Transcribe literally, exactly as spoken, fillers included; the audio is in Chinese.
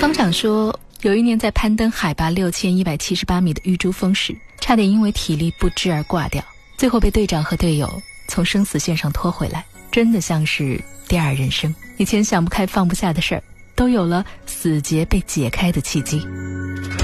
方长说，有一年在攀登海拔六千一百七十八米的玉珠峰时，差点因为体力不支而挂掉，最后被队长和队友从生死线上拖回来，真的像是第二人生。以前想不开放不下的事儿，都有了死结被解开的契机。